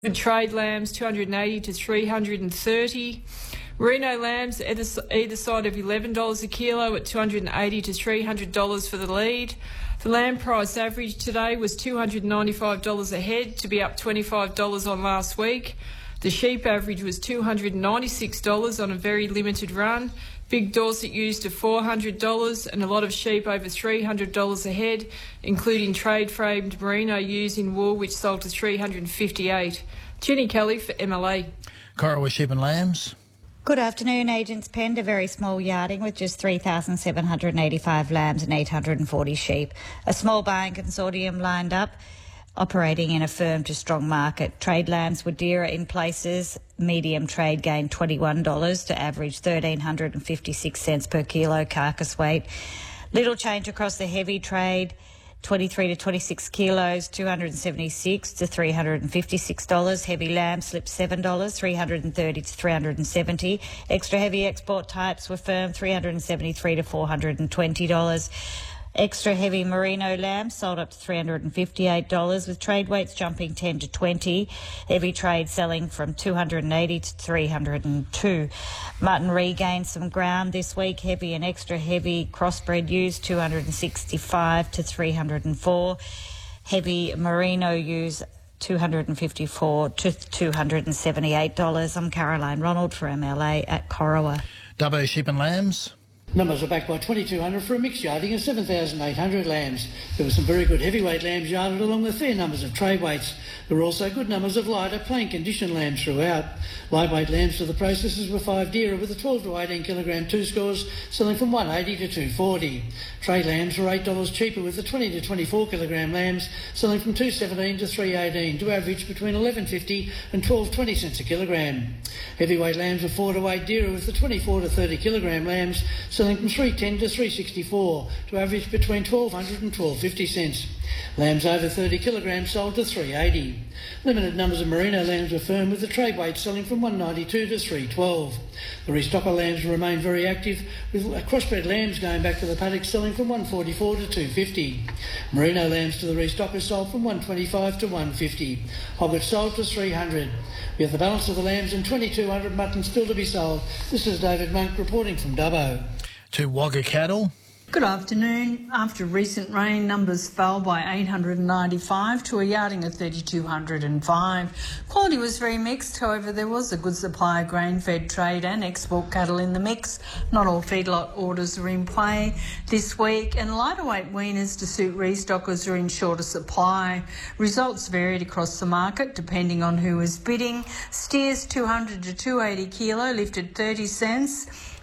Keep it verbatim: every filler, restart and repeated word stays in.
The trade lambs two hundred eighty to three hundred thirty. Merino lambs either, either side of eleven dollars a kilo at two hundred eighty to three hundred dollars for the lead. The lamb price average today was two hundred ninety-five dollars a head, to be up twenty-five dollars on last week. The sheep average was two hundred ninety-six dollars on a very limited run. Big Dorset used to four hundred dollars and a lot of sheep over three hundred dollars a head, including trade-framed merino ewes in wool, which sold to three hundred fifty-eight dollars. Jenny Kelly for M L A. Corowa Sheep and Lambs. Good afternoon. Agents penned a very small yarding with just three thousand seven hundred eighty-five lambs and eight hundred forty sheep. A small buying consortium lined up, operating in a firm to strong market. Trade lambs were dearer in places. Medium trade gained twenty-one dollars to average one thousand three hundred fifty-six cents per kilo carcass weight. Little change across the heavy trade. twenty-three to twenty-six kilos, two hundred seventy-six to three hundred fifty-six dollars. Heavy lamb slipped seven dollars, three hundred thirty to three hundred seventy dollars. Extra heavy export types were firm, three hundred seventy-three to four hundred twenty dollars. Extra heavy merino lamb sold up to three hundred fifty-eight dollars, with trade weights jumping ten to twenty. Heavy trade selling from two hundred eighty to three hundred two. Mutton regained some ground this week. Heavy and extra heavy crossbred ewes two hundred sixty-five to three hundred four. Heavy merino ewes two hundred fifty-four to two hundred seventy-eight dollars. I'm Caroline Ronald for M L A at Corowa. Dubbo Sheep and Lambs. Numbers are backed by twenty-two hundred for a mixed yarding of seven thousand eight hundred lambs. There were some very good heavyweight lambs yarded along with fair numbers of trade weights. There were also good numbers of lighter, plain condition lambs throughout. Lightweight lambs for the processors were five dearer, with the twelve to eighteen kilogram two scores selling from one eighty to two forty. Trade lambs were eight dollars cheaper, with the twenty to twenty-four kilogram lambs selling from two seventeen to three eighteen, to average between eleven fifty and twelve twenty cents a kilogram. Heavyweight lambs were four to eight dearer, with the twenty-four to thirty kilogram lambs selling from three ten to three sixty-four, to average between twelve hundred and twelve fifty cents. Lambs over thirty kilograms sold to three eighty. Limited numbers of merino lambs were firm, with the trade weight selling from one ninety-two to three twelve. The restocker lambs remain very active, with crossbred lambs going back to the paddock selling from one forty-four to two fifty. Merino lambs to the restockers sold from one twenty-five to one fifty. Hoggets sold to three hundred. We have the balance of the lambs and twenty-two hundred mutton still to be sold. This is David Monk reporting from Dubbo. To Wagga Cattle. Good afternoon. After recent rain, numbers fell by eight hundred ninety-five to a yarding of three thousand two hundred five. Quality was very mixed, however there was a good supply of grain-fed trade and export cattle in the mix. Not all feedlot orders are in play this week, and lighter weight weaners to suit restockers are in shorter supply. Results varied across the market depending on who was bidding. Steers two hundred to two eighty kilo lifted thirty cents.